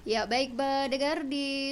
Ya, baik pendengar di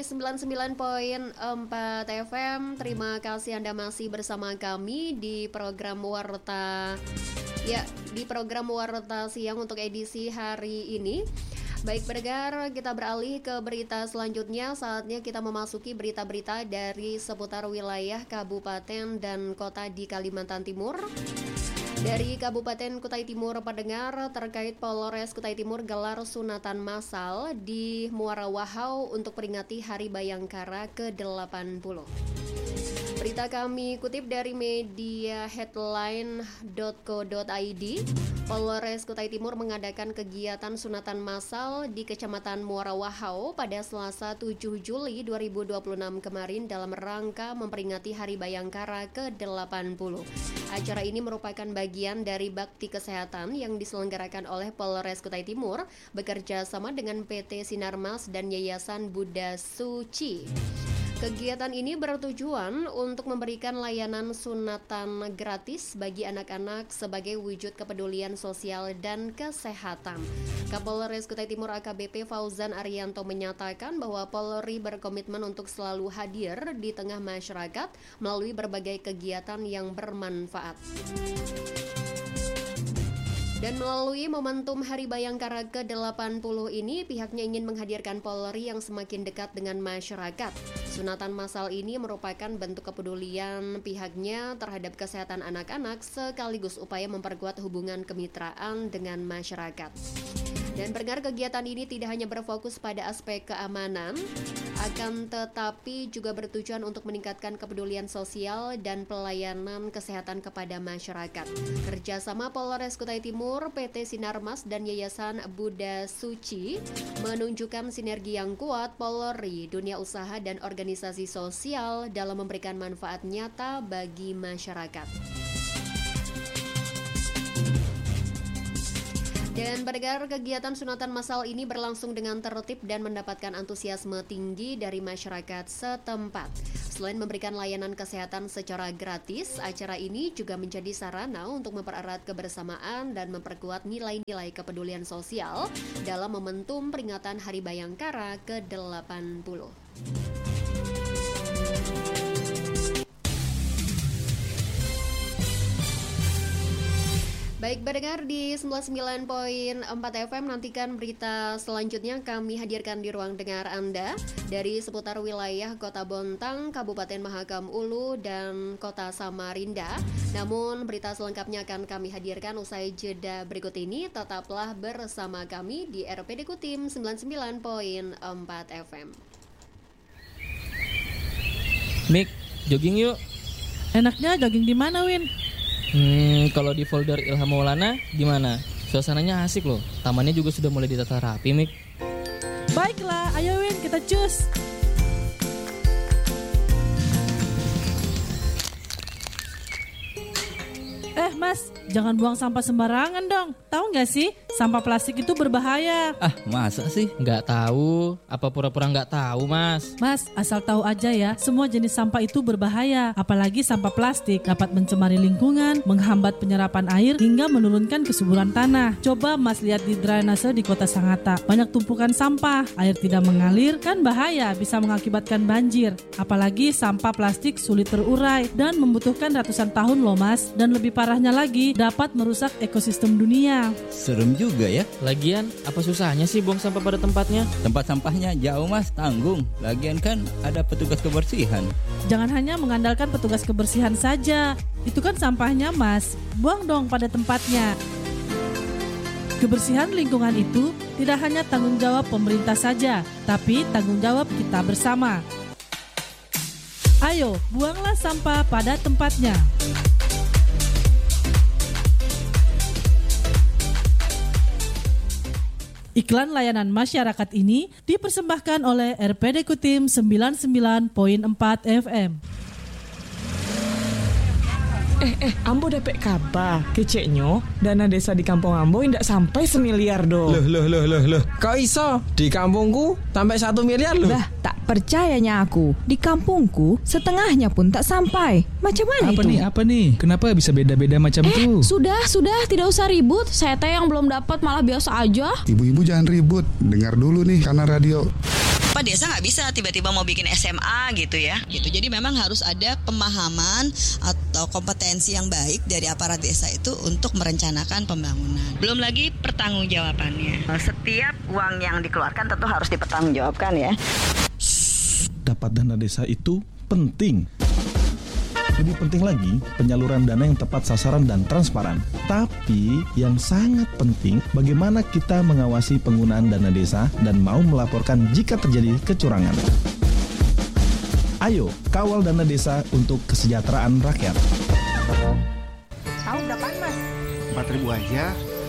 99,4 FM. Terima kasih Anda masih bersama kami di program Warta. Ya, di program Warta Siang untuk edisi hari ini. Baik pendengar, kita beralih ke berita selanjutnya. Saatnya kita memasuki berita-berita dari seputar wilayah kabupaten dan kota di Kalimantan Timur. Dari Kabupaten Kutai Timur, pendengar, terkait Polres Kutai Timur gelar sunatan massal di Muara Wahau untuk peringati Hari Bayangkara ke-80. Berita kami kutip dari media headline.co.id. Polres Kutai Timur mengadakan kegiatan sunatan massal di Kecamatan Muara Wahau pada Selasa 7 Juli 2026 kemarin dalam rangka memperingati Hari Bayangkara ke-80. Acara ini merupakan bagian dari bakti kesehatan yang diselenggarakan oleh Polres Kutai Timur bekerja sama dengan PT Sinarmas dan Yayasan Buddha Suci. Kegiatan ini bertujuan untuk memberikan layanan sunatan gratis bagi anak-anak sebagai wujud kepedulian sosial dan kesehatan. Kapolres Kutai Timur AKBP Fauzan Arianto menyatakan bahwa Polri berkomitmen untuk selalu hadir di tengah masyarakat melalui berbagai kegiatan yang bermanfaat. Dan melalui momentum Hari Bayangkara ke-80 ini, pihaknya ingin menghadirkan Polri yang semakin dekat dengan masyarakat. Sunatan massal ini merupakan bentuk kepedulian pihaknya terhadap kesehatan anak-anak sekaligus upaya memperkuat hubungan kemitraan dengan masyarakat. Dan pendengar, kegiatan ini tidak hanya berfokus pada aspek keamanan, akan tetapi juga bertujuan untuk meningkatkan kepedulian sosial dan pelayanan kesehatan kepada masyarakat. Kerjasama Polres Kutai Timur, PT Sinarmas, dan Yayasan Buddha Suci menunjukkan sinergi yang kuat Polri, dunia usaha, dan organisasi sosial dalam memberikan manfaat nyata bagi masyarakat. Dan pendengar, kegiatan sunatan massal ini berlangsung dengan tertib dan mendapatkan antusiasme tinggi dari masyarakat setempat. Selain memberikan layanan kesehatan secara gratis, acara ini juga menjadi sarana untuk mempererat kebersamaan dan memperkuat nilai-nilai kepedulian sosial dalam momentum peringatan Hari Bayangkara ke-80. Baik pendengar, di 99,4 FM nantikan berita selanjutnya kami hadirkan di ruang dengar Anda dari seputar wilayah Kota Bontang, Kabupaten Mahakam Ulu, dan Kota Samarinda. Namun berita selengkapnya akan kami hadirkan usai jeda berikut ini. Tetaplah bersama kami di RPD Kutim 99,4 FM. Mik, jogging yuk. Enaknya jogging di mana, Win? Kalau di folder Ilham Maulana gimana? Suasananya asik loh. Tamannya juga sudah mulai ditata rapi, Mik. Baiklah, ayo Win, kita cus. Mas, jangan buang sampah sembarangan dong. Tahu nggak sih, sampah plastik itu berbahaya. Ah, masa sih? Nggak tahu. Apa pura-pura nggak tahu, Mas? Mas, asal tahu aja ya, semua jenis sampah itu berbahaya. Apalagi sampah plastik dapat mencemari lingkungan, menghambat penyerapan air, hingga menurunkan kesuburan tanah. Coba Mas lihat di drainase di Kota Sangatta. Banyak tumpukan sampah, air tidak mengalir, kan bahaya, bisa mengakibatkan banjir. Apalagi sampah plastik sulit terurai dan membutuhkan ratusan tahun loh Mas. Dan lebih parahnya lagi, dapat merusak ekosistem dunia. Serem juga ya. Lagian, apa susahnya sih buang sampah pada tempatnya? Tempat sampahnya jauh Mas, tanggung. Lagian kan ada petugas kebersihan. Jangan hanya mengandalkan petugas kebersihan saja. Itu kan sampahnya Mas. Buang dong pada tempatnya. Kebersihan lingkungan itu tidak hanya tanggung jawab pemerintah saja, tapi tanggung jawab kita bersama. Ayo, buanglah sampah pada tempatnya. Iklan layanan masyarakat ini dipersembahkan oleh RPD Kutim 99,4 FM. Ambo dapat kabar, keceknya dana desa di kampung Ambo tidak sampai 1 miliar do. Loh. Kok iso? Di kampungku sampai 1 miliar loh. Lah, tak percayanya aku. Di kampungku setengahnya pun tak sampai. Macam mana itu? Apa nih? Kenapa bisa beda-beda macam itu? Sudah, tidak usah ribut. Saya teh yang belum dapat malah biasa aja. Ibu-ibu jangan ribut, dengar dulu nih karena radio. Pak Desa nggak bisa tiba-tiba mau bikin SMA gitu ya. Gitu. Jadi memang harus ada pemahaman atau kompetensi yang baik dari aparat desa itu untuk merencanakan pembangunan. Belum lagi pertanggungjawabannya. Setiap uang yang dikeluarkan tentu harus dipertanggungjawabkan ya. Dapat dana desa itu penting. Lebih penting lagi, penyaluran dana yang tepat sasaran dan transparan. Tapi yang sangat penting, bagaimana kita mengawasi penggunaan dana desa dan mau melaporkan jika terjadi kecurangan. Ayo, kawal dana desa untuk kesejahteraan rakyat. Tahu berapaan, Mas? 4.000 aja.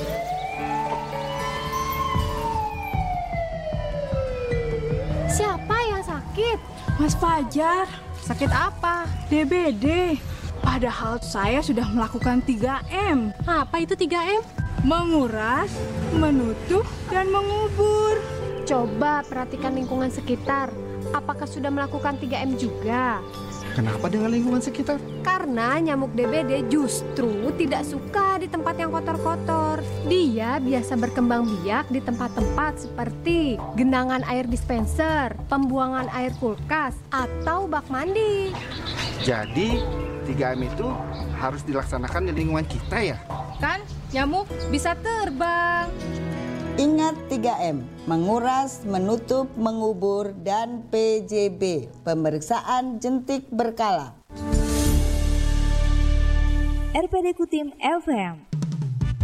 Siapa yang sakit? Mas Fajar. Sakit apa? DBD. Padahal saya sudah melakukan 3M. Apa itu 3M? Menguras, menutup, dan mengubur. Coba perhatikan lingkungan sekitar. Apakah sudah melakukan 3M juga? Kenapa dengan lingkungan sekitar? Karena nyamuk DBD justru tidak suka di tempat yang kotor-kotor. Dia biasa berkembang biak di tempat-tempat seperti genangan air dispenser, pembuangan air kulkas, atau bak mandi. Jadi 3M itu harus dilaksanakan di lingkungan kita ya? Kan nyamuk bisa terbang. Ingat 3M, menguras, menutup, mengubur, dan PJB, pemeriksaan jentik berkala. RPD Kutim FM